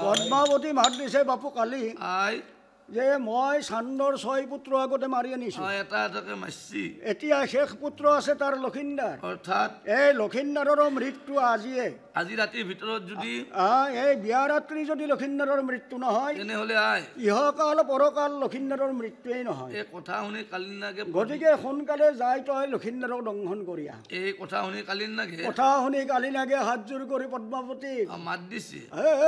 পদ্মাৱতী মাত দিছে বাপু কালি আই যে মই চান্দৰ 6 পুত্ৰ আগতে মাৰি আনিছো এটা এটাকে মারছি এতিয়া শেষ পুত্ৰ আছে তাৰ লক্ষিন্দাৰ অর্থাৎ এই লক্ষিন্দাৰৰ মৃত্যু আজিয়ে আজি রাতির ভিতরত যদি এই বিয়া ৰাত্ৰি যদি লক্ষিন্দাৰৰ মৃত্যু নহয় তেনেহলে আই ইহকাল পৰকাল লক্ষিন্দাৰৰ মৃত্যুৱেই নহয় এই কথা শুনি কালিন নাগে গতিকে সোনকালে যাই তই লক্ষিন্দাৰক দংশন কৰি আহ এই কথা শুনি কালিন নাগে কথা শুনি কালি লাগে হাতযোৰ কৰি পদ্মাৱতীক মাত দিছে